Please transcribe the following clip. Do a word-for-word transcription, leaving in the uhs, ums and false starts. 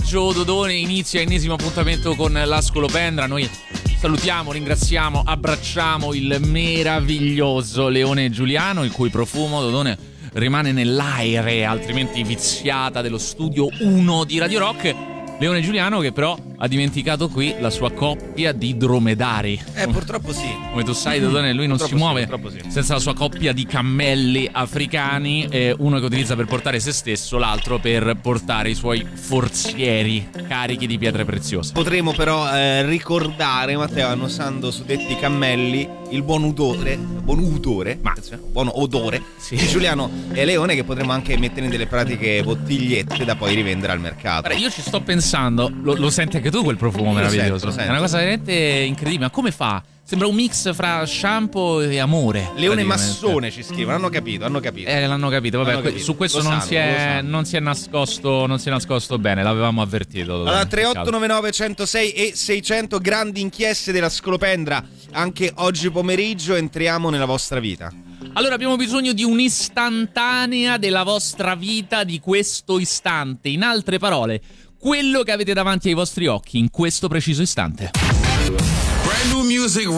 pomeriggio, Dodone, inizia l'ennesimo appuntamento con la Scolopendra. Noi salutiamo, ringraziamo, abbracciamo il meraviglioso Leone Giuliano, il cui profumo, Dodone, rimane nell'aere, altrimenti viziata, dello studio uno di Radio Rock. Leone Giuliano che però ha dimenticato qui la sua coppia di dromedari. Eh, purtroppo sì. Come tu sai, Dodone, lui non purtroppo si muove sì, sì. senza la sua coppia di cammelli africani, eh, uno che utilizza per portare se stesso, l'altro per portare i suoi forzieri carichi di pietre preziose. Potremo però eh, ricordare, Matteo, annusando suddetti cammelli, il buon odore, buon odore, Ma, buon odore sì. di Giuliano e Leone, che potremo anche mettere in delle pratiche bottigliette da poi rivendere al mercato. Guarda, io ci sto pensando, lo, lo senti anche tu quel profumo Lo meraviglioso? sento, lo sento. È una cosa veramente incredibile, ma come fa? Sembra un mix fra shampoo e amore. Leone praticamente. Massone ci scrivono, hanno capito, hanno capito. Eh, l'hanno capito, vabbè, L'hanno que- capito. su questo Lo non, sanno, si lo è, sanno. non si è nascosto, non si è nascosto bene, l'avevamo avvertito. Allora, tre otto nove nove uno zero sei e seicento, grandi inchieste della Scolopendra. Anche oggi pomeriggio entriamo nella vostra vita. Allora abbiamo bisogno di un'istantanea della vostra vita, di questo istante. In altre parole, quello che avete davanti ai vostri occhi in questo preciso istante. Brand new music